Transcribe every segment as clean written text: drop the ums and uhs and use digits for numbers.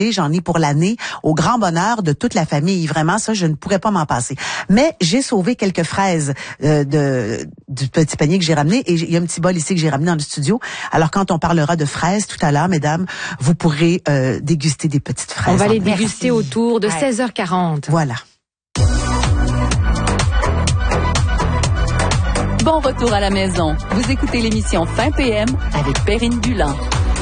J'en ai pour l'année, au grand bonheur de toute la famille. Vraiment, ça, je ne pourrais pas m'en passer. Mais j'ai sauvé quelques fraises du petit panier que j'ai ramené. Et il y a un petit bol ici que j'ai ramené dans le studio. Alors, quand on parlera de fraises tout à l'heure, mesdames, vous pourrez déguster des petites fraises. On va les déguster autour de 16h40. Voilà. Bon retour à la maison. Vous écoutez l'émission Fin PM avec Perrine Bulan.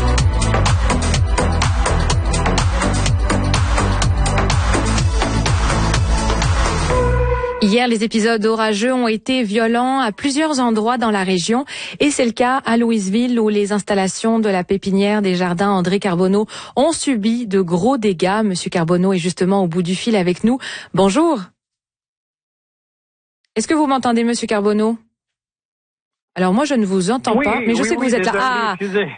Hier, les épisodes orageux ont été violents à plusieurs endroits dans la région et c'est le cas à Louisville où les installations de la pépinière des jardins André Carbonneau ont subi de gros dégâts. Monsieur Carbonneau est justement au bout du fil avec nous. Bonjour. Est-ce que vous m'entendez, Monsieur Carbonneau? Alors moi, je ne vous entends pas, mais je sais que vous êtes là.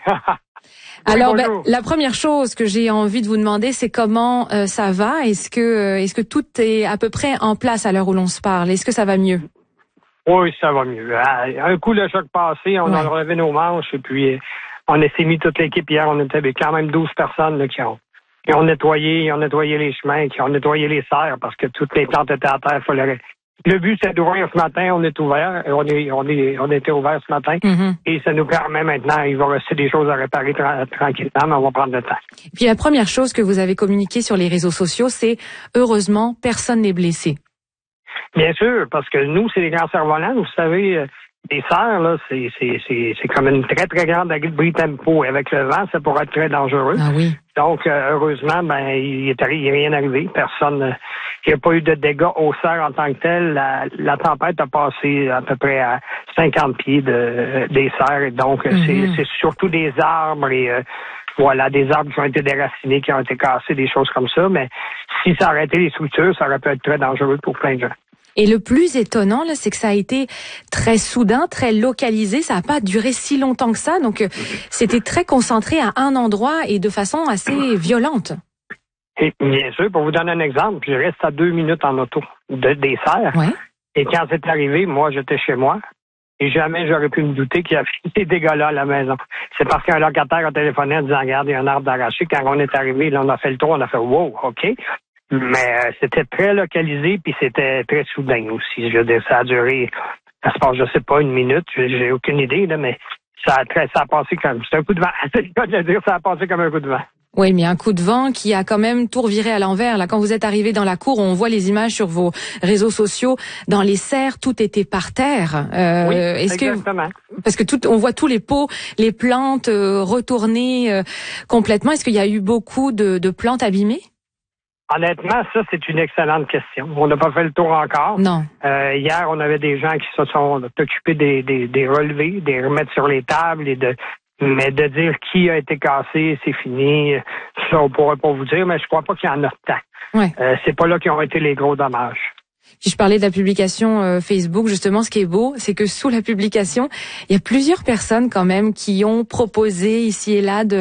Alors, la première chose que j'ai envie de vous demander, c'est comment ça va? Est-ce que tout est à peu près en place à l'heure où l'on se parle? Est-ce que ça va mieux? Oui, ça va mieux. Un coup le choc passé, on a relevé nos manches et puis on s'est mis toute l'équipe hier. On était avec quand même 12 personnes là, qui ont nettoyé les chemins, qui ont nettoyé les serres parce que toutes les plantes étaient à terre. Le but, c'est d'ouvrir ce matin. On est ouvert. On était ouvert ce matin. Mm-hmm. Et ça nous permet maintenant, il va rester des choses à réparer tranquillement, mais on va prendre le temps. Puis la première chose que vous avez communiquée sur les réseaux sociaux, c'est heureusement, personne n'est blessé. Bien sûr, parce que nous, c'est des grands cerfs-volants. Vous savez, les serres, là, c'est comme une très, très grande bris tempo. Avec le vent, ça pourrait être très dangereux. Ah oui. Donc, heureusement, il est rien arrivé. Personne, il n'y a pas eu de dégâts aux serres en tant que tel. La tempête a passé à peu près à 50 pieds des serres. Et donc, c'est surtout des arbres et des arbres qui ont été déracinés, qui ont été cassés, des choses comme ça. Mais si ça aurait été les structures, ça aurait pu être très dangereux pour plein de gens. Et le plus étonnant, là, c'est que ça a été très soudain, très localisé. Ça n'a pas duré si longtemps que ça. Donc, c'était très concentré à un endroit et de façon assez violente. Et bien sûr, pour vous donner un exemple, je reste à 2 minutes en auto des serres. Ouais. Et quand c'est arrivé, moi, j'étais chez moi. Et jamais j'aurais pu me douter qu'il y avait des dégâts-là à la maison. C'est parce qu'un locataire a téléphoné en disant, regarde, il y a un arbre d'arraché. Quand on est arrivé, là, on a fait le tour, on a fait, wow, OK. Mais c'était très localisé, puis c'était très soudain aussi. Je veux dire, ça a duré, ça se passe, je sais pas, 1 minute, j'ai aucune idée, là, mais ça a passé comme, c'est un coup de vent. C'est le cas de le dire, ça a passé comme un coup de vent. Oui, mais un coup de vent qui a quand même tout reviré à l'envers. Là, quand vous êtes arrivé dans la cour, on voit les images sur vos réseaux sociaux. Dans les serres, tout était par terre. Oui, exactement. Parce que on voit tous les pots, les plantes retournées complètement. Est-ce qu'il y a eu beaucoup de plantes abîmées? Honnêtement, ça, c'est une excellente question. On n'a pas fait le tour encore. Non. Hier, on avait des gens qui se sont occupés des relevés, des remettre sur les tables mais de dire qui a été cassé, c'est fini. Ça, on pourrait pas vous dire, mais je crois pas qu'il y en a tant. Ouais. C'est pas là qu'ils ont été les gros dommages. Puis je parlais de la publication Facebook, justement, ce qui est beau, c'est que sous la publication, il y a plusieurs personnes quand même qui ont proposé ici et là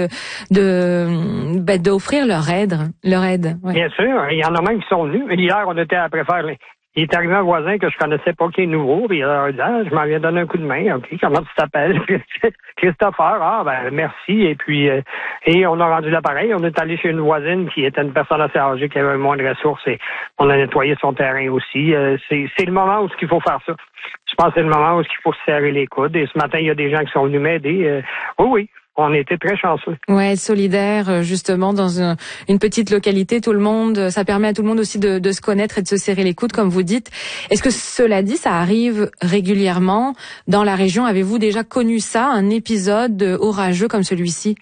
d'offrir leur aide. Ouais. Bien sûr, il y en a même qui sont venus. Hier, on était après faire. Il est arrivé un voisin que je connaissais pas qui est nouveau, puis il a dit, je m'en viens donner un coup de main. OK, comment tu t'appelles? Christopher. Ah, ben merci. Et puis et on a rendu l'appareil. On est allé chez une voisine qui était une personne assez âgée, qui avait moins de ressources, et on a nettoyé son terrain aussi. C'est le moment où il faut faire ça. Je pense que c'est le moment où il faut se serrer les coudes. Et ce matin, il y a des gens qui sont venus m'aider. Oui. On était très chanceux. Ouais, solidaire, justement, dans une petite localité, tout le monde, ça permet à tout le monde aussi de se connaître et de se serrer les coudes, comme vous dites. Est-ce que cela dit, ça arrive régulièrement dans la région? Avez-vous déjà connu ça, un épisode orageux comme celui-ci?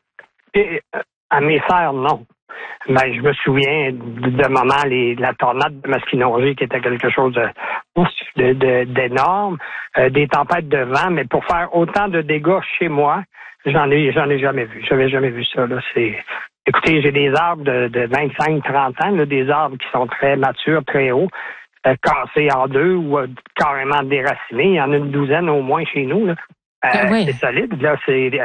À mes serres, non. Ben, je me souviens de moments, la tornade de Masquinongé qui était quelque chose d'énorme, des tempêtes de vent, mais pour faire autant de dégâts chez moi, j'en ai jamais vu. J'avais jamais vu ça, là. Écoutez, j'ai des arbres de 25-30 ans, là, des arbres qui sont très matures, très hauts, cassés en deux ou carrément déracinés. Il y en a une douzaine au moins chez nous, là. Oui. C'est solide, là.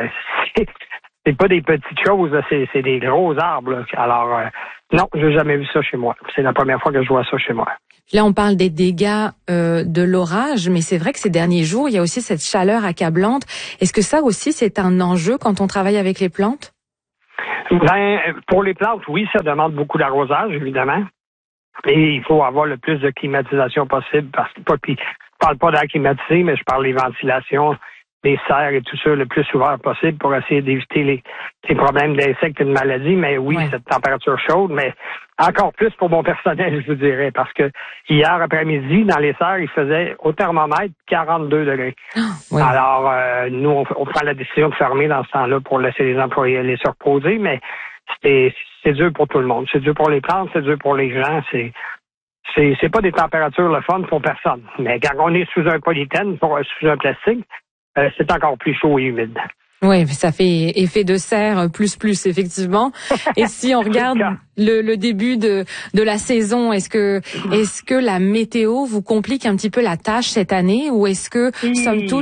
C'est pas des petites choses, là. C'est des gros arbres, là. Alors, non, j'ai jamais vu ça chez moi. C'est la première fois que je vois ça chez moi. Là, on parle des dégâts de l'orage, mais c'est vrai que ces derniers jours, il y a aussi cette chaleur accablante. Est-ce que ça aussi, c'est un enjeu quand on travaille avec les plantes? Ben, pour les plantes, oui, ça demande beaucoup d'arrosage, évidemment. Et il faut avoir le plus de climatisation possible, parce que je parle pas d'acclimatiser, mais je parle des ventilations, des serres et tout ça le plus ouvert possible pour essayer d'éviter les problèmes d'insectes et de maladies. Mais oui, cette température chaude, mais encore plus pour mon personnel, je vous dirais, parce que hier après-midi, dans les serres, il faisait au thermomètre 42 degrés. Ouais. Alors, nous, on prend la décision de fermer dans ce temps-là pour laisser les employés aller se reposer, mais c'est dur pour tout le monde. C'est dur pour les plantes, c'est dur pour les gens, c'est pas des températures le fun pour personne. Mais quand on est sous un polythène, sous un plastique, c'est encore plus chaud et humide. Oui, ça fait effet de serre plus, effectivement. Et si on regarde le début de la saison, est-ce que la météo vous complique un petit peu la tâche cette année, ou est-ce que, somme toute,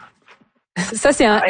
ça c'est un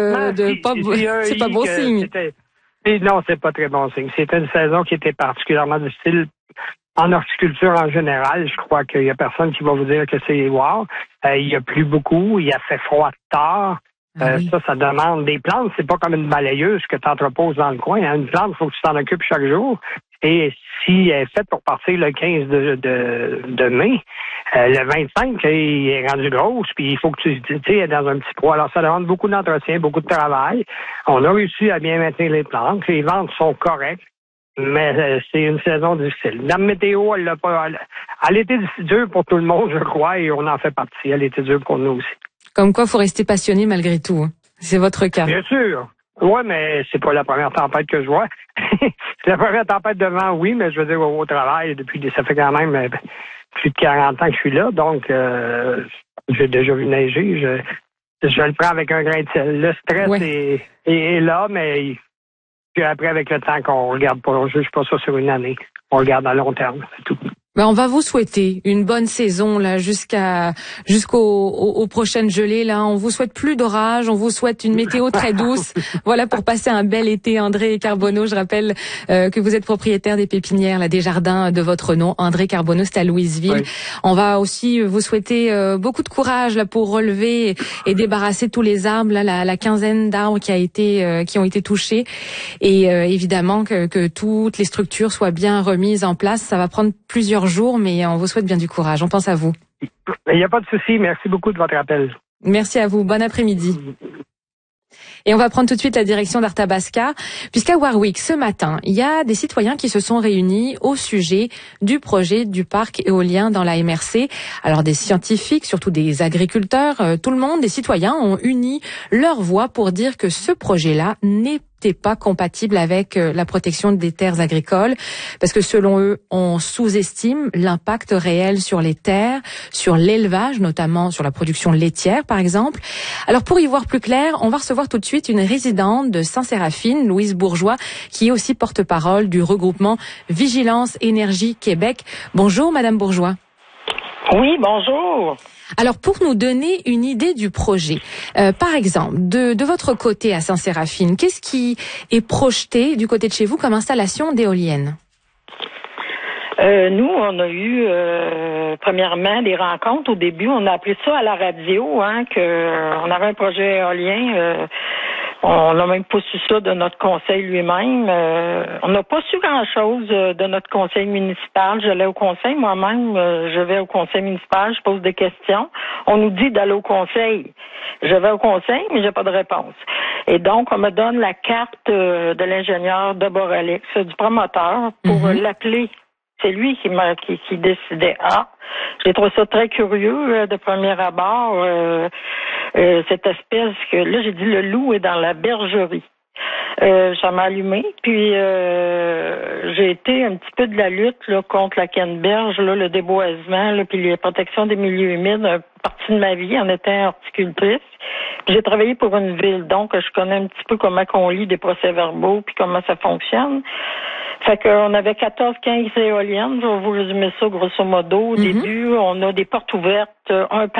c'est pas bon signe. Non, c'est pas très bon signe. C'était une saison qui était particulièrement difficile. En horticulture en général, je crois qu'il y a personne qui va vous dire que c'est wow. Il y a plu beaucoup, il a fait froid tard. Ça demande des plantes. C'est pas comme une balayeuse que tu entreposes dans le coin. Hein. Une plante, il faut que tu t'en occupes chaque jour. Et si elle est faite pour partir le 15 de mai, le 25, il est rendu grosse, puis il faut que tu sais, dans un petit poids. Alors, ça demande beaucoup d'entretien, beaucoup de travail. On a réussi à bien maintenir les plantes. Les ventes sont correctes. Mais c'est une saison difficile. La météo, elle était dure pour tout le monde, je crois, et on en fait partie. Elle était dure pour nous aussi. Comme quoi, il faut rester passionné malgré tout. Hein. C'est votre cas. Bien sûr. Oui, mais c'est pas la première tempête que je vois. C'est la première tempête de vent, oui, mais je veux dire, au travail, ça fait quand même plus de 40 ans que je suis là, donc j'ai déjà vu neiger. Je le prends avec un grain de sel. Le stress est là, mais puis après, avec le temps, qu'on regarde pas, on juge pas ça sur une année. On regarde à long terme, c'est tout. Ben, on va vous souhaiter une bonne saison là jusqu'aux prochaines gelées là. On vous souhaite plus d'orage, on vous souhaite une météo très douce. Voilà, pour passer un bel été. André Carbonneau, je rappelle que vous êtes propriétaire des pépinières là, des jardins de votre nom. André Carbonneau, c'est à Louisville. Oui. On va aussi vous souhaiter beaucoup de courage là pour relever et débarrasser tous les arbres là, la quinzaine d'arbres qui ont été touchés, et évidemment que toutes les structures soient bien remises en place. Ça va prendre plusieurs jours, mais on vous souhaite bien du courage. On pense à vous. Il n'y a pas de souci. Merci beaucoup de votre appel. Merci à vous. Bon après-midi. Et on va prendre tout de suite la direction d'Arthabasca, puisqu'à Warwick, ce matin, il y a des citoyens qui se sont réunis au sujet du projet du parc éolien dans la MRC. Alors des scientifiques, surtout des agriculteurs, tout le monde, des citoyens ont uni leur voix pour dire que ce projet-là n'est pas compatible avec la protection des terres agricoles, parce que selon eux, on sous-estime l'impact réel sur les terres, sur l'élevage, notamment sur la production laitière, par exemple. Alors pour y voir plus clair, on va recevoir tout de suite une résidente de Saint-Séraphine, Louise Bourgeois, qui est aussi porte-parole du regroupement Vigilance Énergie Québec. Bonjour Madame Bourgeois. Oui, bonjour. Alors, pour nous donner une idée du projet, par exemple, de votre côté à Saint-Séraphine, qu'est-ce qui est projeté du côté de chez vous comme installation d'éoliennes? Nous, on a eu premièrement des rencontres. Au début, on a appris ça à la radio, qu'on avait un projet éolien. On n'a même pas su ça de notre conseil lui-même. On n'a pas su grand-chose de notre conseil municipal. J'allais au conseil moi-même. Je vais au conseil municipal, je pose des questions. On nous dit d'aller au conseil. Je vais au conseil, mais j'ai pas de réponse. Et donc, on me donne la carte de l'ingénieur de Boralix, du promoteur, pour l'appeler. C'est lui qui décidait. J'ai trouvé ça très curieux de premier abord, cette espèce que, là, j'ai dit, le loup est dans la bergerie. Ça m'a allumé, puis j'ai été un petit peu de la lutte là, contre la canneberge, là, le déboisement, là, puis la protection des milieux humides, une partie de ma vie en étant horticultrice. J'ai travaillé pour une ville, donc je connais un petit peu comment on lit des procès-verbaux, puis comment ça fonctionne. Fait qu'on avait 14-15 éoliennes, je vais vous résumer ça grosso modo. Au début, on a des portes ouvertes, un par